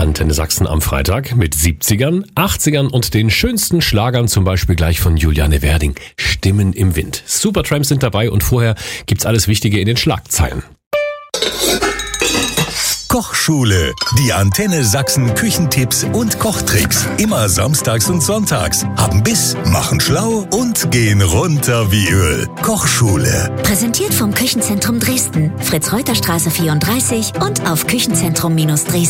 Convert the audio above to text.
Antenne Sachsen am Freitag mit 70ern, 80ern und den schönsten Schlagern, zum Beispiel gleich von Juliane Werding. Stimmen im Wind. Supertramps sind dabei und vorher gibt's alles Wichtige in den Schlagzeilen. Kochschule. Die Antenne Sachsen Küchentipps und Kochtricks. Immer samstags und sonntags. Haben Biss, machen schlau und gehen runter wie Öl. Kochschule. Präsentiert vom Küchenzentrum Dresden. Fritz-Reuter-Straße 34 und auf Küchenzentrum-Dresden.